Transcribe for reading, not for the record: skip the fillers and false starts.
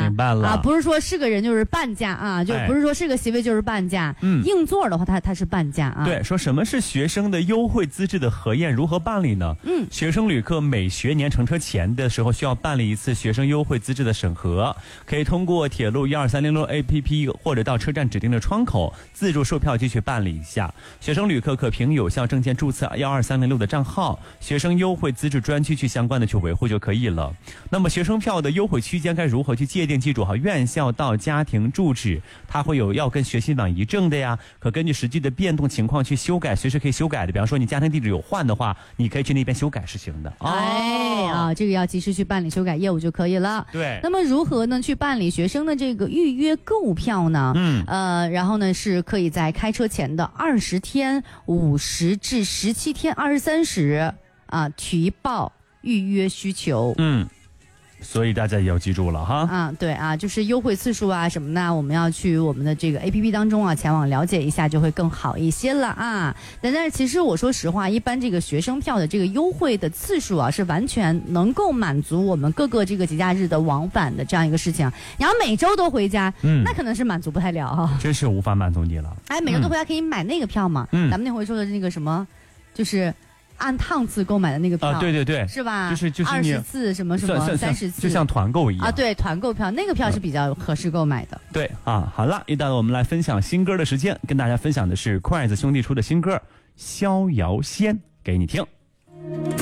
明白了啊，不是说是个人就是半价啊，就不是说是个席位就是半价。硬座的话，它是半价啊。 对，说什么是学生的优惠资质的核验，如何办理呢？学生旅客每学年乘车前的时候需要办理一次学生优惠资质的审核，可以通过铁路12306 APP 或者到车站指定的窗口自助售票机去办理一下。学生旅客可凭有效证件注册12306的账号，学生优惠资质专区去相关的去维护就可以了。那么学生票的优惠区间该如何去界定？记住哈，院校到家庭住址，它会有要跟学信网一证的呀，可根据实际的变动情况去修改，随时可以修改的。比方说你家庭地址有换的话，你可以去那边修改是行的。 这个要及时去办理修改业务就可以了。 对。 那么如何呢去办理学生的这个预约购票呢？然后呢是可以在开车前的20天、50至17天、23时提报预约需求。 所以大家也要记住了哈。 对啊，就是优惠次数啊什么的，我们要去我们的这个 APP 当中前往了解一下，就会更好一些了啊。但是其实我说实话，一般这个学生票的这个优惠的次数是完全能够满足我们各个这个节假日的往返的这样一个事情。你要每周都回家，那可能是满足不太了哈。 真是无法满足你了。 每周都回家可以买那个票嘛？咱们那回说的那个什么，就是按趟次购买的那个票对对对， 是吧？ 就是 20次什么什么30次， 就像团购一样对，团购票那个票是比较合适购买的。 对好了，又到了我们来分享新歌的时间，跟大家分享的是筷子兄弟出的新歌《逍遥仙》，给你听。